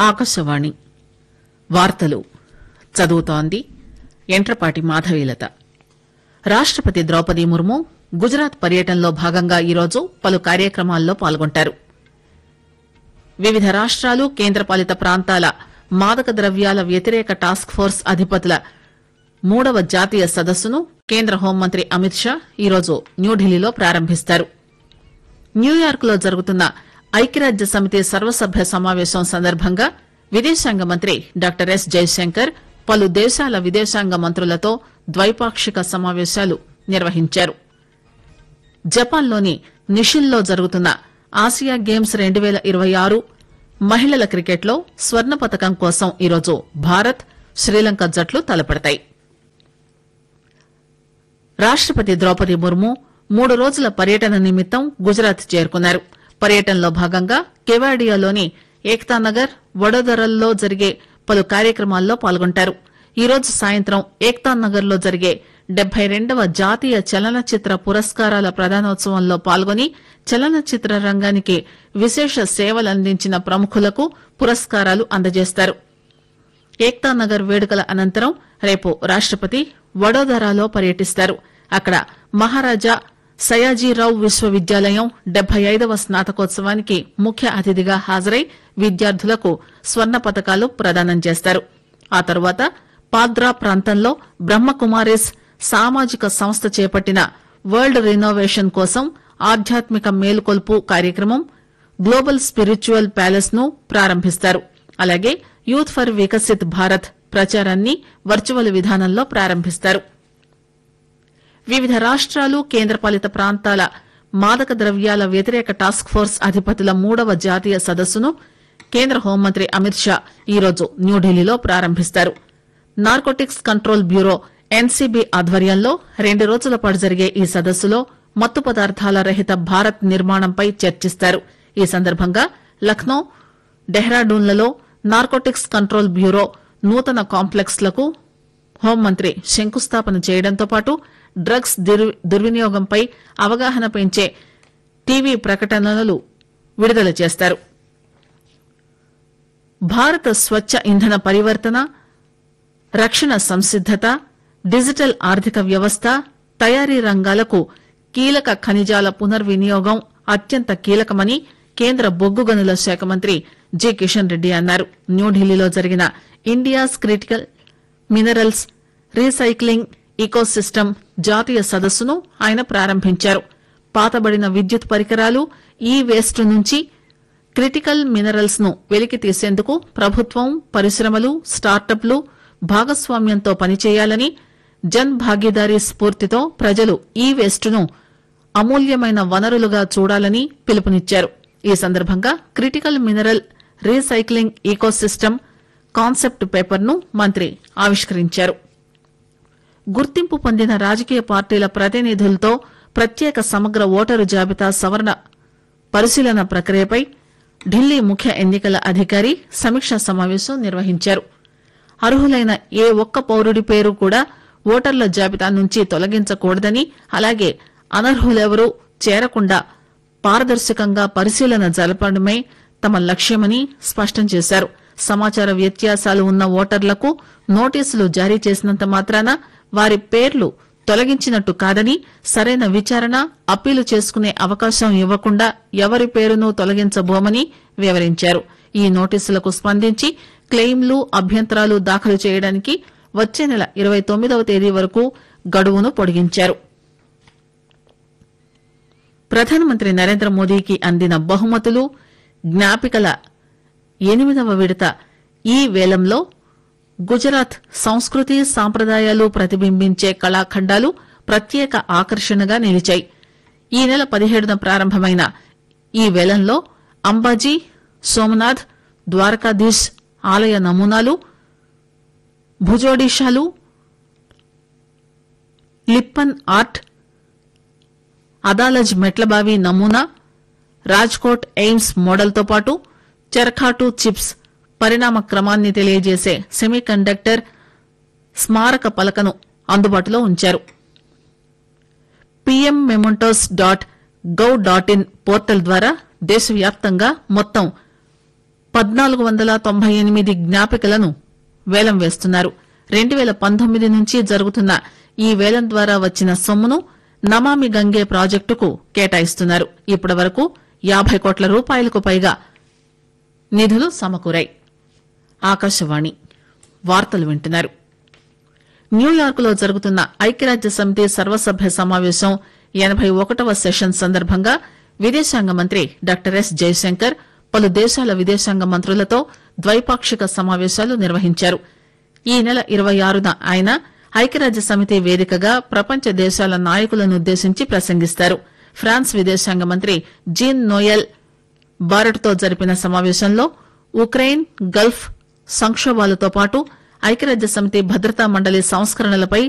ఆకాశవాణి వార్తలు చదువుతోంది ఎంట్రపాటి మాధవీలత. రాష్టపతి ద్రౌపది ముర్ము గుజరాత్ పర్యటనలో భాగంగా ఈరోజు పలు కార్యక్రమాల్లో పాల్గొంటారు. వివిధ రాష్టాలు కేంద్రపాలిత ప్రాంతాల మాదక ద్రవ్యాల వ్యతిరేక టాస్క్ ఫోర్స్ అధిపతుల 3వ జాతీయ సదస్సును కేంద్ర హోంమంత్రి అమిత్ షా ఈరోజు న్యూఢిల్లీలో ప్రారంభిస్తారు. న్యూయార్క్ లో జరుగుతున్న ఐక్యరాజ్య సమితి సర్వసభ్య సమావేశం సందర్భంగా విదేశాంగ మంత్రి డాక్టర్ ఎస్ జైశంకర్ పలు దేశాల విదేశాంగ మంత్రులతో ద్వైపాక్షిక సమావేశాలు నిర్వహించారు. జపాన్లోని నిషిన్లో జరుగుతున్న ఆసియా గేమ్స్ 2026 మహిళల క్రికెట్లో స్వర్ణ పతకం కోసం ఈరోజు భారత్, శ్రీలంక జట్లు తలపడతాయి. రాష్టపతి ద్రౌపది ముర్ము 3 రోజుల పర్యటన నిమిత్తం గుజరాత్ చేరుకున్నారు. పర్యటనలో భాగంగా కెవాడియాలోని ఏక్తానగర్, వడోదరల్లో జరిగే పలు కార్యక్రమాల్లో పాల్గొంటారు. ఈరోజు సాయంత్రం ఏక్తానగర్ లో జరిగే 72వ జాతీయ చలనచిత్ర పురస్కారాల ప్రదానోత్సవంలో పాల్గొని చలనచిత్ర రంగానికి విశేష సేవలందించిన ప్రముఖులకు పురస్కారాలు అందజేస్తారు. ఏక్తానగర్ వేడుకల అనంతరం రేపు రాష్టపతి వడోదరాలో పర్యటిస్తారు. అక్కడ మహారాజా సయాజీరావు విశ్వవిద్యాలయం 75వ స్నాతకోత్సవానికి ముఖ్య అతిథిగా హాజరై విద్యార్థులకు స్వర్ణ పతకాలు ప్రదానం చేస్తారు. ఆ తర్వాత పాద్రా ప్రాంతంలో బ్రహ్మకుమారిస్ సామాజిక సంస్థ చేపట్టిన వరల్డ్ రినోవేషన్ కోసం ఆధ్యాత్మిక మేలుకొల్పు కార్యక్రమం గ్లోబల్ స్పిరిచువల్ ప్యాలెస్ ను ప్రారంభిస్తారు. అలాగే యూత్ ఫర్ వికసిత్ భారత్ ప్రచారాన్ని వర్చువల్ విధానంలో ప్రారంభిస్తారు. వివిధ రాష్టాలు కేంద్రపాలిత ప్రాంతాల మాదక ద్రవ్యాల వ్యతిరేక టాస్క్ ఫోర్స్ అధిపతుల 3వ జాతీయ సదస్సును కేంద్ర హోంమంత్రి అమిత్ షా ఈరోజు న్యూఢిల్లీలో ప్రారంభిస్తారు. నార్కోటిక్స్ కంట్రోల్ బ్యూరో ఎన్సీబీ ఆధ్వర్యంలో 2 రోజుల పాటు జరిగే ఈ సదస్సులో మత్తు పదార్థాల రహిత భారత్ నిర్మాణంపై చర్చిస్తారు. ఈ సందర్భంగా లక్నో, డెహ్రాడూన్లలో నార్కోటిక్స్ కంట్రోల్ బ్యూరో నూతన కాంప్లెక్స్ లకు హోంమంత్రి శంకుస్థాపన చేయడంతో పాటు డ్రగ్స్ దుర్వినియోగంపై అవగాహన పెంచే టీవీ ప్రకటనలు విడుదల చేస్తారు. భారత స్వచ్ఛ ఇంధన పరివర్తన, రక్షణ సంసిద్దత, డిజిటల్ ఆర్థిక వ్యవస్థ, తయారీ రంగాలకు కీలక ఖనిజాల పునర్వినియోగం అత్యంత కీలకమని కేంద్ర బొగ్గు గనుల శాఖ మంత్రి జి కిషన్ రెడ్డి అన్నారు. న్యూఢిల్లీలో జరిగిన India's critical minerals recycling ecosystem జాతీయ సదస్సును ఆయన ప్రారంభించారు. పాతబడిన విద్యుత్ పరికరాలు, ఈ వేస్ట్ నుంచి క్రిటికల్ మినరల్స్ ను వెలికి తీసేందుకు ప్రభుత్వం, పరిశ్రమలు, స్టార్టప్లు భాగస్వామ్యంతో పనిచేయాలని, జన్ భాగీదారీ స్ఫూర్తితో ప్రజలు ఈ వేస్ట్ ను అమూల్యమైన వనరులుగా చూడాలని పిలుపునిచ్చారు. ఈ సందర్భంగా critical mineral recycling ecosystem concept paper ను మంత్రి ఆవిష్కరించారు. గుర్తింపు పొందిన రాజకీయ పార్టీల ప్రతినిధులతో ప్రత్యేక సమగ్ర ఓటరు జాబితా సవరణ పరిశీలన ప్రక్రియపై ఢిల్లీ ముఖ్య ఎన్నికల అధికారి సమీక్షా సమావేశం నిర్వహించారు. అర్హులైన ఏ ఒక్క పౌరుడి పేరు కూడా ఓటర్ల జాబితా నుంచి తొలగించకూడదని, అలాగే అనర్హులెవరూ చేరకుండా పారదర్శకంగా పరిశీలన జరపడమే తమ లక్ష్యమని స్పష్టం చేశారు. సమాచార వ్యత్యాసాలు ఉన్న ఓటర్లకు నోటీసులు జారీ చేసినంత మాత్రాన వారి పేర్లు తొలగించినట్టు కాదని, సరైన విచారణ, అప్పీలు చేసుకునే అవకాశం ఇవ్వకుండా ఎవరి పేరును తొలగించబోమని వివరించారు. ఈ నోటీసులకు స్పందించి క్లెయిమ్లు, అభ్యంతరాలు దాఖలు చేయడానికి వచ్చే నెల 29వ తేదీ వరకు గడువును పొడిగించారు. ప్రధానమంత్రి నరేంద్ర మోదీకి అందిన బహుమతులు, జ్ఞాపికల 8వ విడత ఈ వేలంలో గుజరాత్ సంస్కృతి, సాంప్రదాయాలు ప్రతిబింబించే కళాఖండాలు ప్రత్యేక ఆకర్షణగా నిలిచాయి. ఈ నెల 17న ప్రారంభమైన ఈ వేలంలో అంబాజీ, సోమనాథ్, ద్వారకాధీశ్ ఆలయ నమూనాలు, భుజోడిషాలు, లిప్పన్ ఆర్ట్, అదాలజ్ మెట్లబావి నమూనా, రాజ్కోట్ ఎయిమ్స్ మోడల్తో పాటు చెరఖాటు చిప్స్ పరిణామ క్రమాన్ని తెలియజేసే సెమీ కండక్టర్ స్మారక పలకను అందుబాటులో ఉంచారు. pmmementos.gov.in పోర్టల్ ద్వారా దేశవ్యాప్తంగా మొత్తం 1498 జ్ఞాపికలను వేలం వేస్తున్నారు. 2019 నుంచి జరుగుతున్న ఈ వేలం ద్వారా వచ్చిన సొమ్మును నమామి గంగే ప్రాజెక్టుకు కేటాయిస్తున్నారు. ఇప్పటి వరకు 50 కోట్ల రూపాయలకు పైగా నిధులు సమకూరాయి. ఆకాశవాణి వార్తలు వింటున్నారు. న్యూయార్క్ లో జరుగుతున్న ఐక్యరాజ్య సమితి సర్వసభ్య సమావేశం 81వ సెషన్ సందర్భంగా విదేశాంగ మంత్రి డాక్టర్ ఎస్ జయశంకర్ పలు దేశాల విదేశాంగ మంత్రులతో ద్వైపాక్షిక సమావేశాలు నిర్వహించారు. ఈ నెల 26న ఆయన ఐక్యరాజ్య సమితి వేదికగా ప్రపంచ దేశాల నాయకులనుద్దేశించి ప్రసంగిస్తారు. ఫ్రాన్స్ విదేశాంగ మంత్రి జీన్ నోయెల్ బారెట్ తో జరిపిన సమావేశంలో ఉక్రెయిన్, గల్ఫ్ సంక్షోభాలతో పాటు ఐక్యరాజ్య సమితి భద్రతా మండలి సంస్కరణలపై